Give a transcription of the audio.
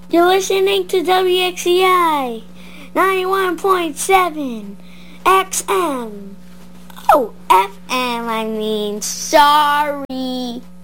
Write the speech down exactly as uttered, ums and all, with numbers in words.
You're listening to W X E I ninety-one point seven X M. Oh, F M, I mean, sorry.